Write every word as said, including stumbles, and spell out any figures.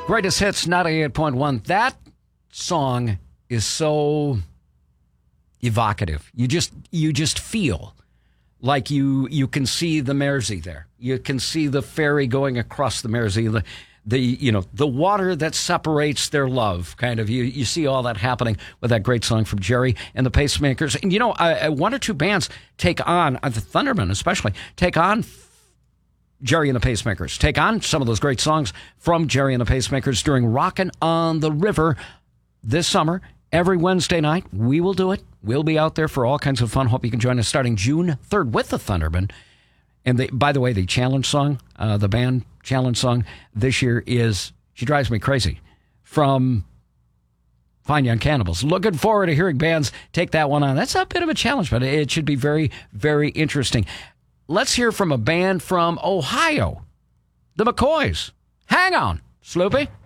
Greatest Hits ninety-eight point one. That song is so evocative. You just you just feel like you you can see the Mersey there. You can see the ferry going across the Mersey. The, the you know the water that separates their love. Kind of you you see all that happening with that great song from Jerry and the Pacemakers. And you know uh, one or two bands take on uh, the Thundermen especially take on Jerry and the Pacemakers. Take on some of those great songs from Jerry and the Pacemakers during Rockin' on the River this summer. Every Wednesday night, we will do it. We'll be out there for all kinds of fun. Hope you can join us starting June third with the Thundermen. And they, by the way, the challenge song, uh, the band challenge song this year is She Drives Me Crazy from Fine Young Cannibals. Looking forward to hearing bands take that one on. That's a bit of a challenge, but it should be very, very interesting. Let's hear from a band from Ohio, the McCoys. Hang on, Sloopy.